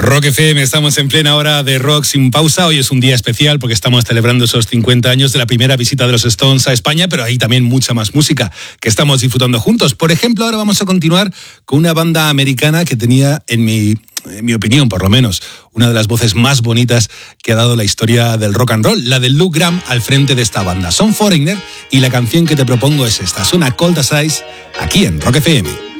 Rock FM, estamos en plena hora de rock sin pausa. Hoy es un día especial porque estamos celebrando esos 50 años de la primera visita de los Stones a España, pero hay también mucha más música que estamos disfrutando juntos. Por ejemplo, ahora vamos a continuar con una banda americana que tenía, en mi opinión por lo menos, una de las voces más bonitas que ha dado la historia del rock and roll, la de Luke Graham al frente de esta banda. Son Foreigner y la canción que te propongo es esta, suena Cold as Ice aquí en Rock FM.